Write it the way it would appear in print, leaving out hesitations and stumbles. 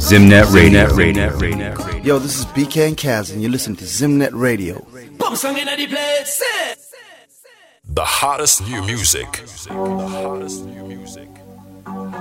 Zimnet Radio. Yo, this is BK and Kaz, and you're listening to Zimnet Radio. The hottest new music.